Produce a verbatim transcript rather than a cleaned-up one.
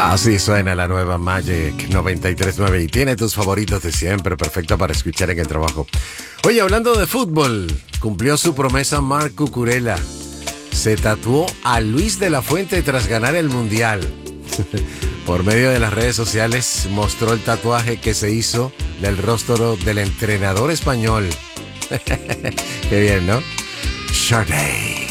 Así suena la nueva Magic noventa y tres punto nueve y tiene tus favoritos de siempre, perfecta para escuchar en el trabajo. Oye, hablando de fútbol, cumplió su promesa Marc Cucurella. Se tatuó a Luis de la Fuente tras ganar el Mundial. Por medio de las redes sociales mostró el tatuaje que se hizo del rostro del entrenador español. Qué bien, ¿no? Sade.